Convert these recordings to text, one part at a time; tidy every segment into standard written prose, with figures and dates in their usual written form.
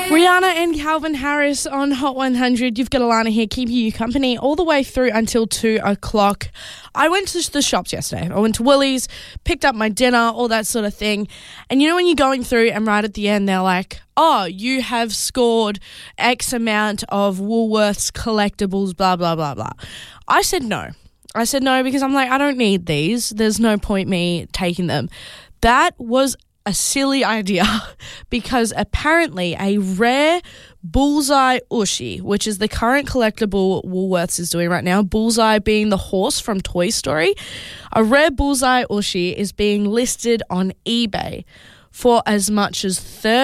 Rihanna and Calvin Harris on Hot 100. You've got Alana here keeping you company all the way through until 2 o'clock. I went to the shops yesterday. I went to Woolies, picked up my dinner, all that sort of thing. And you know when you're going through and right at the end they're like, oh, you have scored X amount of Woolworths collectibles, blah, blah, blah, blah. I said no. Because I'm like, I don't need these. There's no point me taking them. That was a silly idea because apparently a rare Bullseye Ushi, which is the current collectible Woolworths is doing right now, Bullseye being the horse from Toy Story, a rare Bullseye Ushi is being listed on eBay for as much as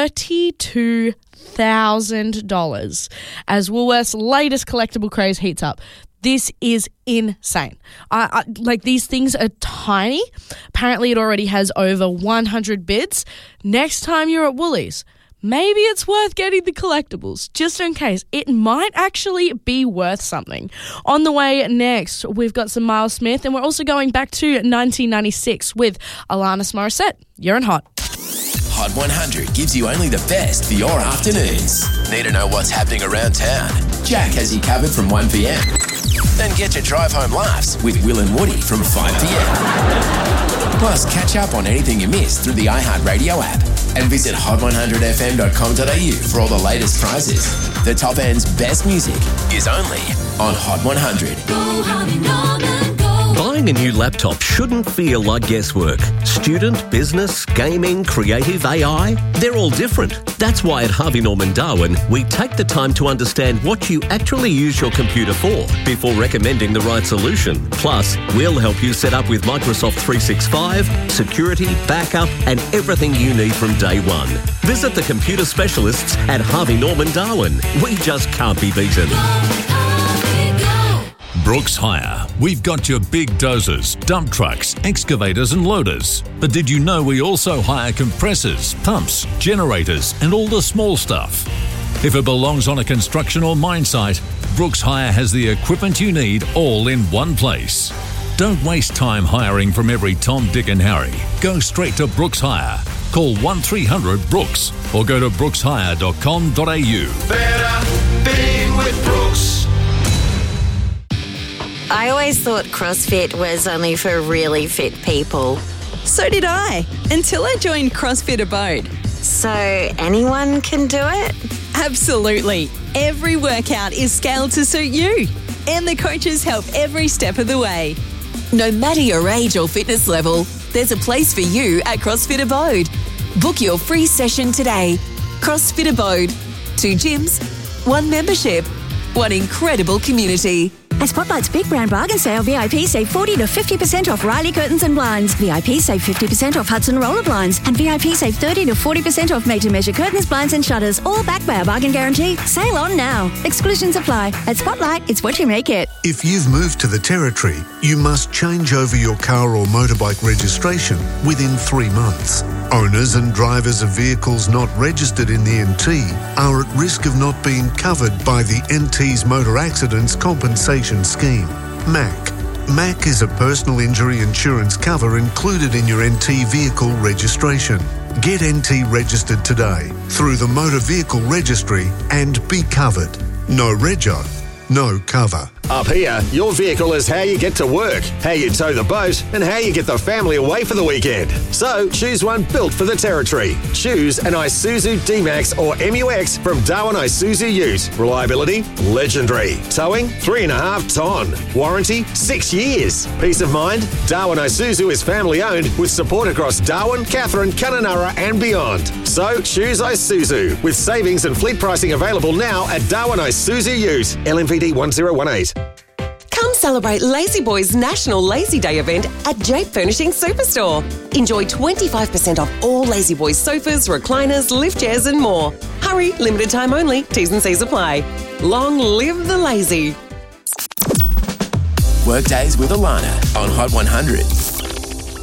$32,000 as Woolworths' latest collectible craze heats up. This is insane. Like, these things are tiny. Apparently, it already has over 100 bids. Next time you're at Woolies, maybe it's worth getting the collectibles, just in case. It might actually be worth something. On the way next, we've got some Miles Smith, and we're also going back to 1996 with Alanis Morissette. You're in Hot. Hot 100 gives you only the best for your afternoons. Need to know what's happening around town? Jack has you covered from 1 p.m. Then get your drive home laughs with Will and Woody from 5 p.m. Plus, catch up on anything you missed through the iHeartRadio app and visit hot100fm.com.au for all the latest prizes. The top end's best music is only on Hot 100. Go, Harvey Norman, go. Buying a new laptop shouldn't feel like guesswork. Student, business, gaming, creative, AI, they're all different. That's why at Harvey Norman Darwin, we take the time to understand what you actually use your computer for before recommending the right solution. Plus, we'll help you set up with Microsoft 365, security, backup, and everything you need from day one. Visit the computer specialists at Harvey Norman Darwin. We just can't be beaten. Brooks Hire. We've got your big dozers, dump trucks, excavators and loaders. But did you know we also hire compressors, pumps, generators and all the small stuff? If it belongs on a construction or mine site, Brooks Hire has the equipment you need all in one place. Don't waste time hiring from every Tom, Dick and Harry. Go straight to Brooks Hire. Call 1300-BROOKS or go to brookshire.com.au. Better being with Brooks. I always thought CrossFit was only for really fit people. So did I, until I joined CrossFit Abode. So anyone can do it? Absolutely. Every workout is scaled to suit you. And the coaches help every step of the way. No matter your age or fitness level, there's a place for you at CrossFit Abode. Book your free session today. CrossFit Abode. 2 gyms, 1 membership, 1 incredible community. At Spotlight's Big Brand Bargain Sale, VIP save 40 to 50% off Riley Curtains and Blinds. VIP save 50% off Hudson Roller Blinds. And VIP save 30 to 40% off made-to-measure curtains, blinds and shutters. All backed by a bargain guarantee. Sale on now. Exclusions apply. At Spotlight, it's what you make it. If you've moved to the Territory, you must change over your car or motorbike registration within 3 months. Owners and drivers of vehicles not registered in the NT are at risk of not being covered by the NT's Motor Accidents Compensation Scheme, MAC. MAC is a personal injury insurance cover included in your NT vehicle registration. Get NT registered today through the Motor Vehicle Registry and be covered. No rego, no cover. Up here, your vehicle is how you get to work, how you tow the boat, and how you get the family away for the weekend. So choose one built for the Territory. Choose an Isuzu D-Max or MUX from Darwin Isuzu Ute. Reliability, legendary. Towing, 3.5 ton. Warranty, 6 years. Peace of mind, Darwin Isuzu is family owned with support across Darwin, Katherine, Kununurra and beyond. So choose Isuzu with savings and fleet pricing available now at Darwin Isuzu Ute. LMPD 1018. Come celebrate Lazy Boy's National Lazy Day event at Jape Furnishing Superstore. Enjoy 25% off all Lazy Boy sofas, recliners, lift chairs and more. Hurry, limited time only. T's and C's apply. Long live the lazy. Workdays with Alana on Hot 100.